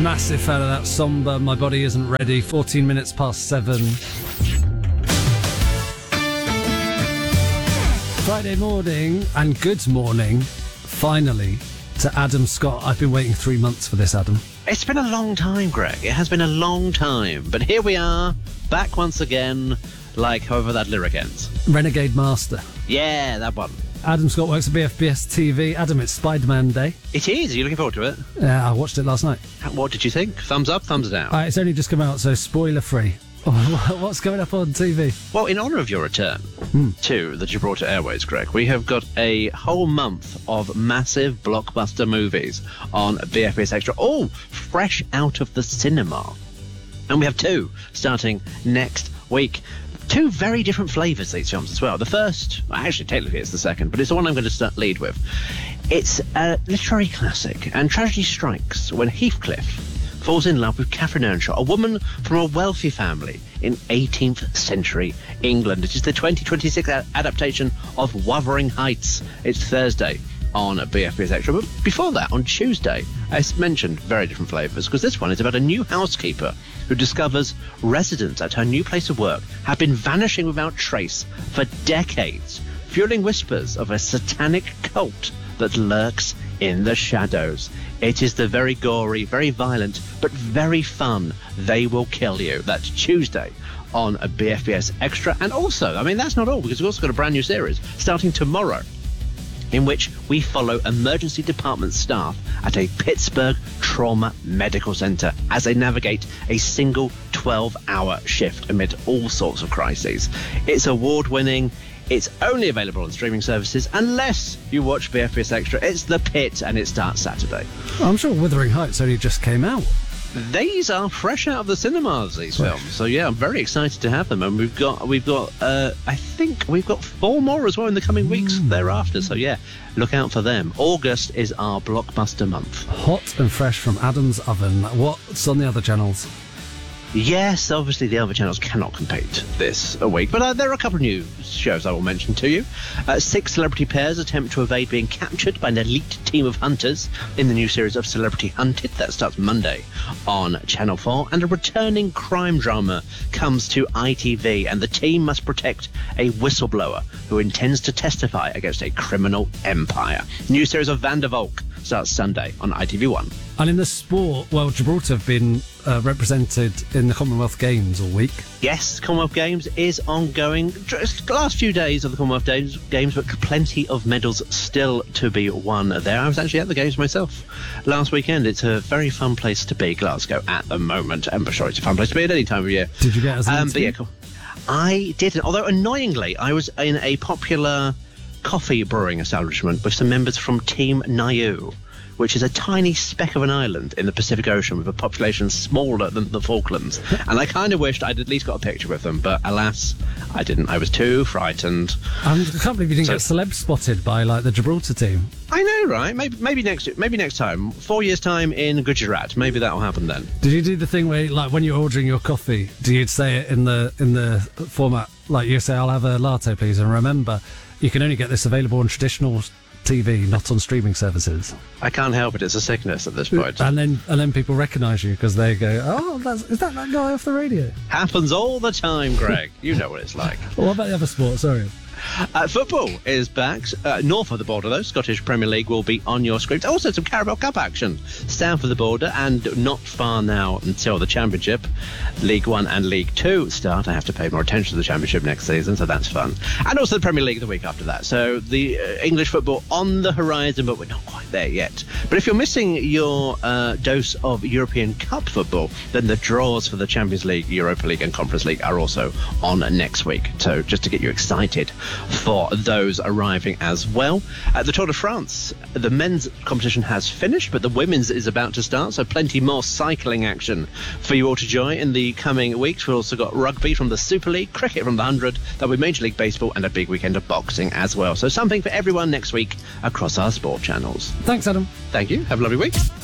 Massive fan of that Somber, My Body Isn't Ready, 14 minutes past 7. Friday morning, and good morning, finally, to Adam Scott. I've been waiting 3 months for this, Adam. It's been a long time, Greg. It has been a long time. But here we are, back once again, like however that lyric ends. Renegade Master. Yeah, that one. Adam Scott works at BFBS TV. Adam, it's Spider-Man Day. It is. Are you looking forward to it? Yeah, I watched it last night. What did you think? Thumbs up, thumbs down? It's only just come out, so spoiler-free. What's going up on TV? Well, in honour of your return to the Gibraltar Airways, Greg, we have got a whole month of massive blockbuster movies on BFBS Extra, all fresh out of the cinema. And we have two starting next week. Two very different flavours, these films as well. The first, actually technically it's the second, but it's the one I'm going to lead with. It's a literary classic, and tragedy strikes when Heathcliff falls in love with Catherine Earnshaw, a woman from a wealthy family in 18th century England. It is the 2026 adaptation of Wuthering Heights. It's Thursday on BFBS Extra. But before that, on Tuesday, as mentioned, very different flavours, because this one is about a new housekeeper who discovers residents at her new place of work have been vanishing without trace for decades, fueling whispers of a satanic cult that lurks in the shadows. It is the very gory, very violent, but very fun They Will Kill You. That's Tuesday on a BFBS Extra. And also, I mean, that's not all, because we've also got a brand new series starting tomorrow, in which we follow emergency department staff at a Pittsburgh trauma medical center as they navigate a single 12-hour shift amid all sorts of crises. It's award-winning. It's only available on streaming services unless you watch BFBS Extra. It's The Pit, and it starts Saturday. I'm sure Wuthering Heights only just came out. These are fresh out of the cinemas, these films. So yeah, I'm very excited to have them, and we've got I think we've got 4 more as well in the coming weeks thereafter. So yeah, look out for them. August is our blockbuster month. Hot and fresh from Adam's oven. What's on the other channels? Yes, obviously the other channels cannot compete this week, but there are a couple of new shows I will mention to you. 6 celebrity pairs attempt to evade being captured by an elite team of hunters in the new series of Celebrity Hunted. That starts Monday on Channel 4. And a returning crime drama comes to ITV, and the team must protect a whistleblower who intends to testify against a criminal empire. New series of Van der Valk starts Sunday on ITV1. And in the sport, well, Gibraltar have been represented in the Commonwealth Games all week. Yes, Commonwealth Games is ongoing. Just the last few days of the Commonwealth Games, but plenty of medals still to be won there. I was actually at the Games myself last weekend. It's a very fun place to be, Glasgow, at the moment. I'm sure it's a fun place to be at any time of year. Did you get as but yeah, cool. I didn't, although annoyingly, I was in a popular coffee brewing establishment with some members from Team Niue, which is a tiny speck of an island in the Pacific Ocean with a population smaller than the Falklands. And I kind of wished I'd at least got a picture with them, but alas, I didn't. I was too frightened. I can't believe you didn't get celeb spotted by, like, the Gibraltar team. I know, right? Maybe next time. 4 years' time in Gujarat. Maybe that'll happen then. Did you do the thing where, like, when you're ordering your coffee, do you say it in the format, like you say, I'll have a latte, please, and remember, you can only get this available on traditional TV, not on streaming services. I can't help it. It's a sickness at this point. And then people recognise you because they go, oh, is that guy off the radio? Happens all the time, Greg. You know what it's like. What about the other sports? Sorry. Football is back. North of the border, though, Scottish Premier League will be on your screens. Also, some Carabao Cup action south of the border, and not far now until the Championship. League 1 and League 2 start. I have to pay more attention to the Championship next season, so that's fun. And also the Premier League the week after that. So the English football on the horizon, but we're not quite there yet. But if you're missing your dose of European Cup football, then the draws for the Champions League, Europa League and Conference League are also on next week. So just to get you excited for those arriving as well. At the Tour de France, the men's competition has finished, but the women's is about to start, so plenty more cycling action for you all to enjoy in the coming weeks. We've also got rugby from the Super League, cricket from the 100, there'll be Major League Baseball, and a big weekend of boxing as well. So something for everyone next week across our sport channels. Thanks, Adam. Thank you. Have a lovely week.